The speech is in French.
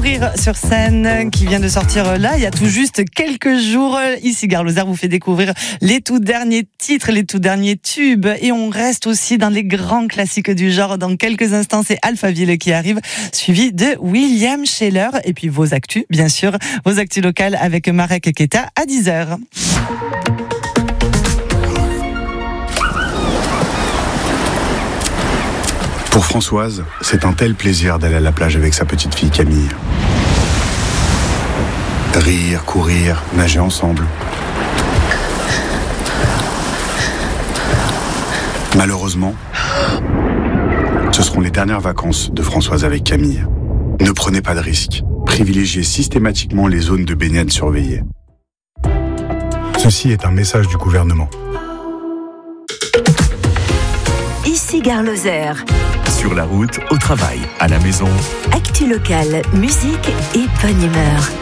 Courir sur scène qui vient de sortir là il y a tout juste quelques jours. Ici Gare Lozère vous fait découvrir les tout derniers titres, les tout derniers tubes, et on reste aussi dans les grands classiques du genre. Dans quelques instants, c'est Alphaville qui arrive, suivi de William Scheller, et puis vos actus, bien sûr, vos actus locales avec Marek Keta à 10h. Pour Françoise, c'est un tel plaisir d'aller à la plage avec sa petite fille Camille. Rire, courir, nager ensemble. Malheureusement, ce seront les dernières vacances de Françoise avec Camille. Ne prenez pas de risques. Privilégiez systématiquement les zones de baignade surveillées. Ceci est un message du gouvernement. Ici Gare Lozère. Sur la route, au travail, à la maison. Actu locale, musique et bonne humeur.